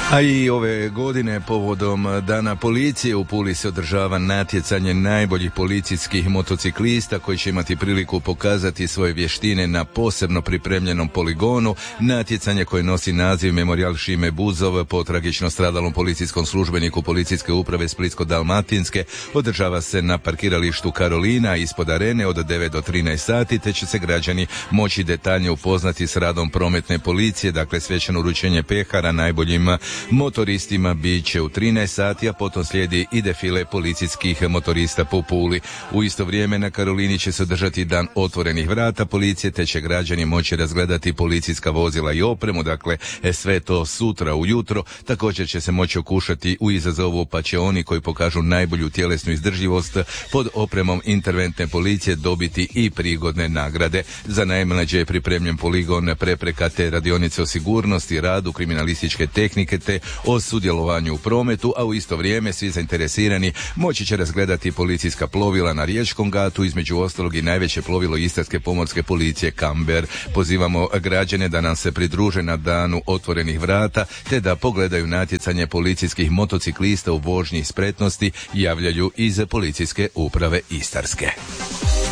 A i ove godine povodom Dana policije u Puli se održava natjecanje najboljih policijskih motociklista koji će imati priliku pokazati svoje vještine na posebno pripremljenom poligonu. Natjecanje koje nosi naziv Memorijal Šime Buzov po tragično stradalom policijskom službeniku Policijske uprave Splitsko-dalmatinske održava se na parkiralištu Karolina ispod arene od 9 do 13 sati, te će se građani moći detaljnije upoznati s radom prometne policije. Dakle, svečano uručenje pehara najboljim motoristima bit će u 13 sati, a potom slijedi i defile policijskih motorista po Puli. U isto vrijeme na Karolini će se održati dan otvorenih vrata policije, te će građani moći razgledati policijska vozila i opremu. Dakle, sve to sutra ujutro. Također će se moći okušati u izazovu, pa će oni koji pokažu najbolju tjelesnu izdržljivost pod opremom interventne policije dobiti i prigodne nagrade. Za najmlađe je pripremljen poligon prepreka te radionice o sigurnosti, radu, kriminalističke tehnike te o sudjelovanju u prometu, a u isto vrijeme svi zainteresirani moći će razgledati policijska plovila na Riječkom gatu, između ostalog i najveće plovilo Istarske pomorske policije Kamber. Pozivamo građane da nam se pridruže na danu otvorenih vrata te da pogledaju natjecanje policijskih motociklista u vožnji spretnosti, javljaju iz Policijske uprave Istarske.